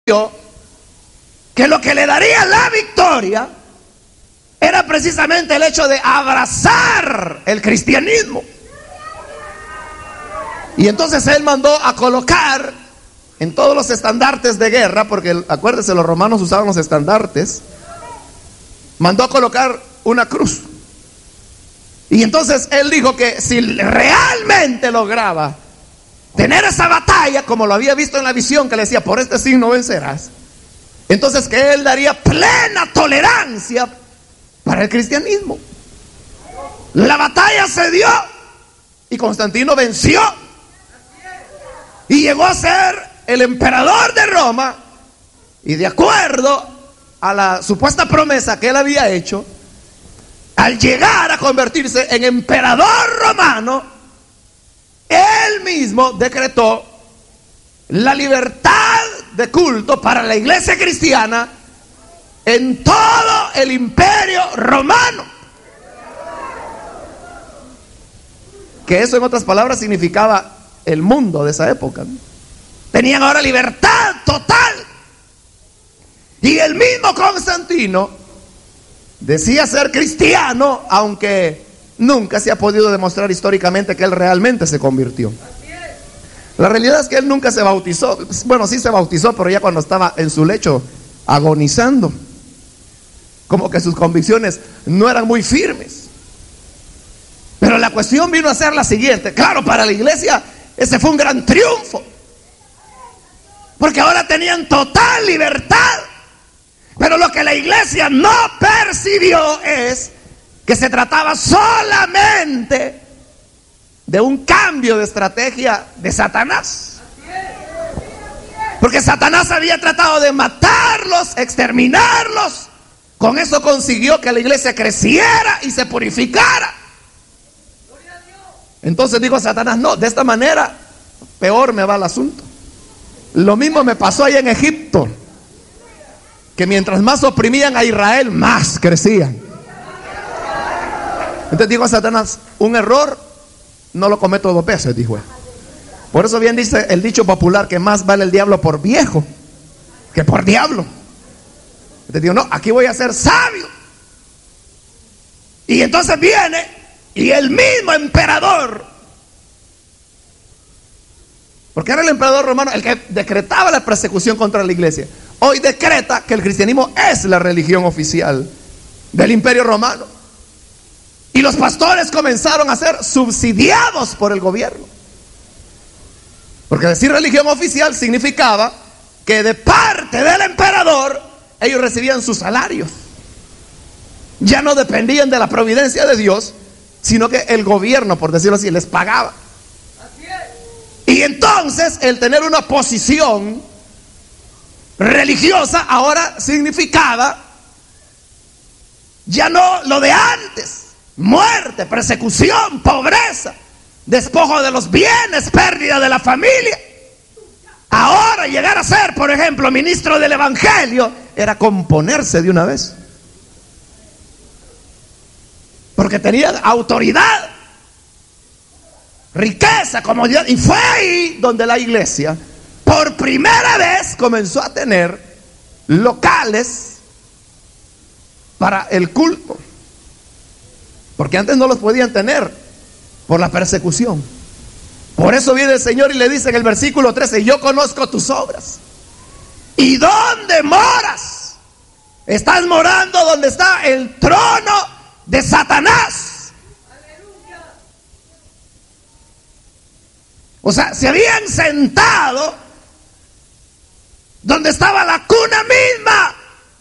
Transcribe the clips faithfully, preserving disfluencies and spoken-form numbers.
que lo que le daría la victoria era precisamente el hecho de abrazar el cristianismo. Y entonces él mandó a colocar en todos los estandartes de guerra, porque acuérdense, los romanos usaban los estandartes, mandó a colocar una cruz. Y entonces él dijo que si realmente lograba tener esa batalla, como lo había visto en la visión que le decía, por este signo vencerás, entonces que él daría plena tolerancia para el cristianismo. La batalla se dio y Constantino venció y llegó a ser el emperador de Roma. Y de acuerdo a la supuesta promesa que él había hecho, al llegar a convertirse en emperador romano, él mismo decretó la libertad de culto para la iglesia cristiana en todo el imperio romano. Que eso, en otras palabras, significaba el mundo de esa época, ¿no? Tenían ahora libertad total. Y el mismo Constantino decía ser cristiano, aunque nunca se ha podido demostrar históricamente que él realmente se convirtió. La realidad es que él nunca se bautizó. Bueno, sí se bautizó, pero ya cuando estaba en su lecho agonizando, como que sus convicciones no eran muy firmes. Pero la cuestión vino a ser la siguiente. Claro, para la iglesia ese fue un gran triunfo, porque ahora tenían total libertad. Pero lo que la iglesia no percibió es que se trataba solamente de un cambio de estrategia de Satanás. Porque Satanás había tratado de matarlos, exterminarlos. Con eso consiguió que la iglesia creciera y se purificara. Entonces dijo Satanás, no, de esta manera peor me va el asunto. Lo mismo me pasó ahí en Egipto, que mientras más oprimían a Israel, más crecían. Entonces dijo Satanás, un error no lo cometo dos veces, dijo él. Por eso bien dice el dicho popular que más vale el diablo por viejo que por diablo. Entonces digo, no, aquí voy a ser sabio. Y entonces viene y el mismo emperador, porque era el emperador romano el que decretaba la persecución contra la iglesia, hoy decreta que el cristianismo es la religión oficial del imperio romano. Y los pastores comenzaron a ser subsidiados por el gobierno. Porque decir religión oficial significaba que de parte del emperador ellos recibían sus salarios. Ya no dependían de la providencia de Dios, sino que el gobierno, por decirlo así, les pagaba. Y entonces el tener una posición religiosa ahora significaba ya no lo de antes: muerte, persecución, pobreza, despojo de los bienes, pérdida de la familia. Ahora llegar a ser, por ejemplo, ministro del evangelio era componerse de una vez, porque tenían autoridad, riqueza, comodidad. Y fue ahí donde la iglesia por primera vez comenzó a tener locales para el culto, porque antes no los podían tener por la persecución. Por eso viene el Señor y le dice en el versículo trece: yo conozco tus obras. ¿Y dónde moras? Estás morando donde está el trono de Satanás. O sea, se habían sentado donde estaba la cuna misma,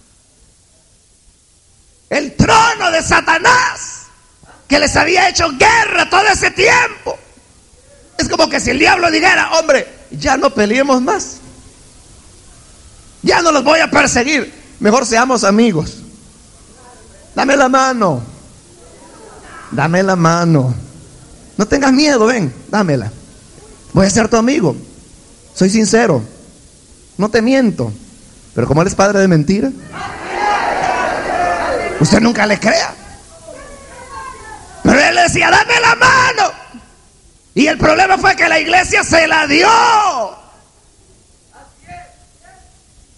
el trono de Satanás, que les había hecho guerra todo ese tiempo. Es como que si el diablo dijera: hombre, ya no peleemos más, ya no los voy a perseguir, mejor seamos amigos. Dame la mano, dame la mano, no tengas miedo, ven, dámela. Voy a ser tu amigo, soy sincero, no te miento. Pero como él es padre de mentira, usted nunca le crea. Pero él decía: dame la mano. Y el problema fue que la iglesia se la dio.